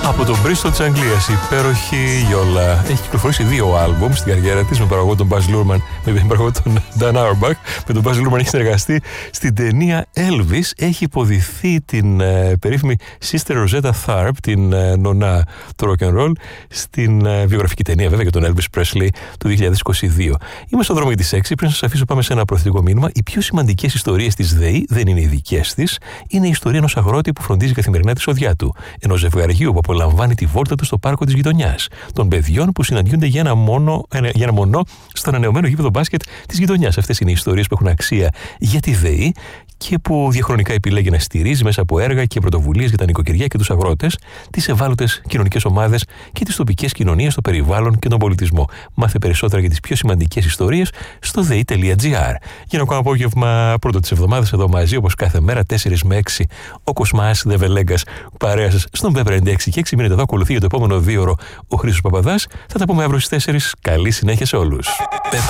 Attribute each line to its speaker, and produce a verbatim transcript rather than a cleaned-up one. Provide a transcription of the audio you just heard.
Speaker 1: Από τον Bristol της Αγγλίας, η υπέροχη Γιόλα έχει κυκλοφορήσει δύο άλμπουμ στην καριέρα της με παραγωγό τον Baz Luhrmann, με παραγωγό τον Dan Auerbach. Με τον Baz Luhrmann έχει συνεργαστεί στην ταινία Elvis. Έχει υποδηθεί την ε, περίφημη Sister Rosetta Tharpe, την ε, νονά του rock and roll, στην ε, βιογραφική ταινία βέβαια για τον Elvis Presley του δύο χιλιάδες είκοσι δύο. Είμαστε στον δρόμο για τις έξι. Πριν σας αφήσω, πάμε σε ένα προθετικό μήνυμα. Οι πιο σημαντικές ιστορίες της ΔΕΗ δεν είναι οι δικές της. Είναι η ιστορία ενός αγρότη που φροντίζει καθημερινά τη σοδιά του. Ενός ζευγαριού που απολαμβάνει τη βόλτα του στο πάρκο της γειτονιάς. Των παιδιών που συναντιούνται για ένα, μόνο, για ένα μονό στο ανανεωμένο γήπεδο μπάσκετ της γειτονιάς. Αυτές είναι οι ιστορίες που έχουν αξία για τη ΔΕΗ και που διαχρονικά επιλέγει να στηρίζει μέσα από έργα και πρωτοβουλίες για τα νοικοκυριά και τους αγρότες, τις ευάλωτες κοινωνικές ομάδες και τις τοπικές κοινωνίες, το περιβάλλον και τον πολιτισμό. Μάθε περισσότερα για τις πιο σημαντικές ιστορίες στο δε ι τελεία τζι άρ. Για ένα ακόμα απόγευμα πρώτο της εβδομάδας εδώ μαζί, όπως κάθε μέρα, τέσσερα με έξι, ο Κοσμάς Δεβελέγκας, παρέα σας στον Πέπρα ενενήντα έξι και έξι. Μείνετε εδώ, ακολουθεί για το επόμενο δύο ώρο ο Χρήστος Παπαδάς. Θα τα πούμε αύριο στις τέσσερις. Καλή συνέχεια σε όλους.